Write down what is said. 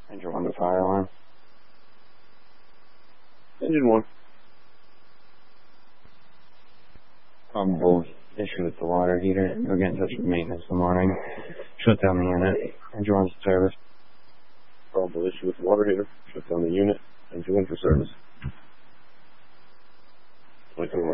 Engine 1 to fire alarm. Engine 1. Probable issue with the water heater. You'll get in touch with maintenance in the morning. Shut down the unit. Engine 1's to service. Probable issue with the water heater. Shut down the unit. Engine 1 for service. 22